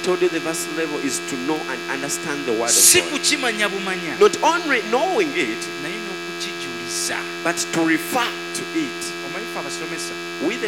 told you the verse level is to know and understand the word si of God. kukimanya bumanya Not only knowing it, naye n'okukijuliza. but to refer to it. Omanyi ffe abasomesa We the